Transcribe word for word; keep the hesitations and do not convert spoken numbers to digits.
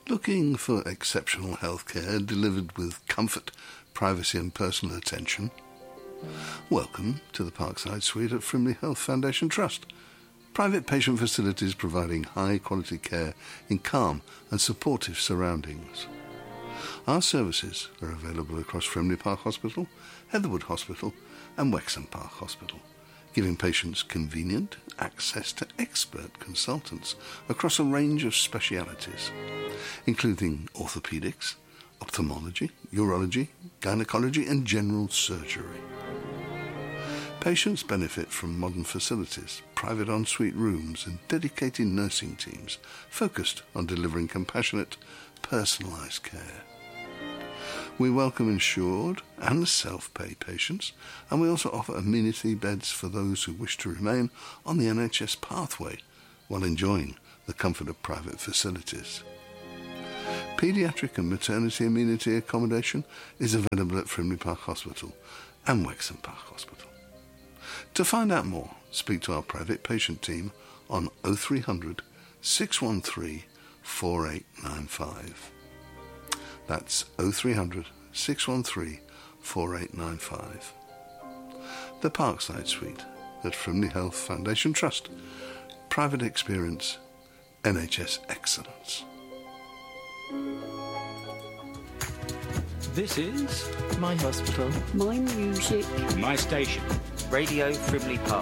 Looking for exceptional healthcare delivered with comfort, privacy and personal attention? Welcome to the Parkside Suite at Frimley Health Foundation Trust. Private patient facilities providing high-quality care in calm and supportive surroundings. Our services are available across Frimley Park Hospital, Heatherwood Hospital and Wexham Park Hospital, giving patients convenient access to expert consultants across a range of specialities, including orthopaedics, ophthalmology, urology, gynecology and general surgery. Patients benefit from modern facilities, private ensuite rooms and dedicated nursing teams focused on delivering compassionate, personalised care. We welcome insured and self-pay patients, and we also offer amenity beds for those who wish to remain on the N H S pathway while enjoying the comfort of private facilities. Paediatric and maternity amenity accommodation is available at Frimley Park Hospital and Wexham Park Hospital. To find out more, speak to our private patient team on oh three hundred, six one three, four eight nine five. That's oh three hundred, six one three, four eight nine five. The Parkside Suite at Frimley Health Foundation Trust. Private experience, N H S excellence. This is My hospital. My music. My station. Radio Frimley Park.